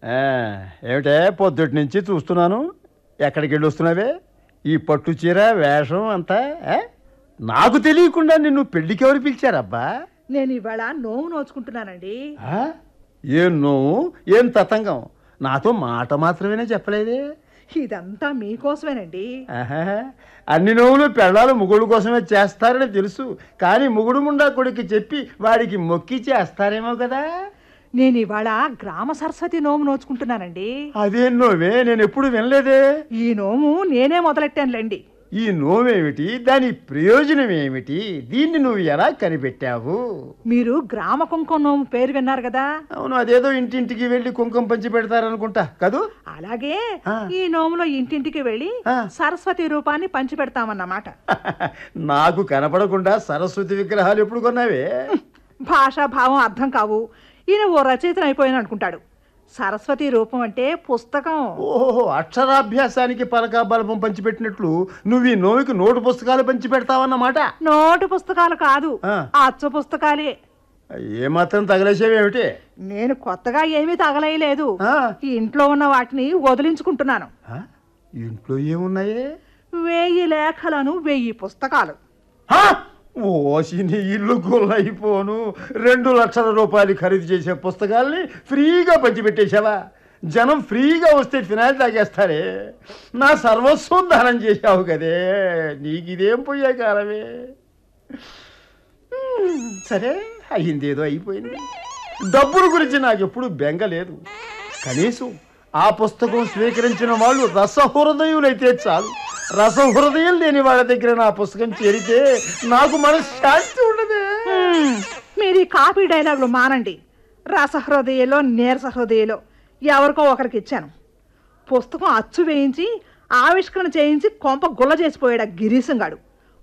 ఆ, ఏమిటే పొద్దుటి నుంచి చూస్తున్నాను. ఎక్కడికి వెళ్ళి వస్తున్నావే? ఈ పట్టు చీర వేషం అంతా నాకు తెలియకుండా నిన్ను పెళ్లికి ఎవరు పిలిచారబ్బా? నేను ఇవాళ నోము నోచుకుంటున్నానండి. ఏం నువ్వు ఏం తతంగం? నాతో మాట మాత్రమేనే చెప్పలేదే. ఇదంతా మీకోసమేనండి. అన్ని నోవులు పెళ్ళాలు ముగుడు కోసమే చేస్తారని తెలుసు, కానీ ముగుడు ముండా కొడుకు చెప్పి వాడికి మొక్కి చేస్తారేమో కదా. నేను ఇవాళ గ్రామ సరస్వతి నోము నోచుకుంటున్నానండి. అదేం నోవే? నేను ఎప్పుడు వినలేదే. ఈ నోము నేనే మొదలెట్టానులేండి. ఈ నోవేమిటి? దాని ప్రయోజనం ఏమిటి? దీన్ని నువ్వు ఎలా కనిపెట్టావు? మీరు గ్రామ కుంకుమ నోము పేరు విన్నారు కదా? అవును, అదేదో ఇంటింటికి వెళ్ళి కుంకుమ పంచి పెడతారనుకుంటా కదూ. అలాగే ఈ నోములో ఇంటింటికి వెళ్ళి సరస్వతి రూపాన్ని పంచి పెడతామన్నమాట. నాకు కనపడకుండా సరస్వతి విగ్రహాలు ఎప్పుడు కొన్నావే? భాషా భావం అర్థం కావు. ఈయన ఓ రచయితను అయిపోయాను అనుకుంటాడు. సరస్వతి రూపం అంటే పుస్తకం. ఓహో, అక్షరాభ్యాసానికి పలకా బలపం పంచిపెట్టినట్లు నువ్వు ఈ నోవికి నోటు పుస్తకాలు పంచి పెడతావన్నమాట. నోటు పుస్తకాలు కాదు, అచ్చు పుస్తకాలే. ఏమాత్రం తగలేసేవేమిటి? నేను కొత్తగా ఏమీ తగలేయలేదు. ఇంట్లో ఉన్న వాటిని వదిలించుకుంటున్నాను. ఇంట్లో ఏమున్నాయే? 1000 లేఖలను 1000 పుస్తకాలు. ఓసిని ఇల్లు గుల్లైపోను. 2 లక్షల రూపాయలు ఖరీదు చేసే పుస్తకాల్ని ఫ్రీగా పంచిపెట్టేశావా? జనం ఫ్రీగా వస్తే ఫినాయిల్ తాగేస్తారే. నా సర్వస్వం దానం చేశావు కదే. నీకు ఇదేం పోయే కాలమే. సరే, అయ్యిందేదో అయిపోయింది. డబ్బుల గురించి నాకు ఎప్పుడు బెంగ లేదు. కనీసం ఆ పుస్తకం స్వీకరించిన వాళ్ళు రసహృదయులైతే చాలు. రసహృదయం లేని వాళ్ళ దగ్గర నా పుస్తకం చేరితే నాకు మనశ్శాంతి ఉండదే. మీరు ఈ కాపీ డైలాగులు మానండి. రసహృదయలో నీరస హృదయలో ఎవరికో ఒకరికి ఇచ్చాను. పుస్తకం అచ్చు వేయించి ఆవిష్కరణ చేయించి కొంప గుల్ల చేసిపోయాడు గిరీశంగాడు.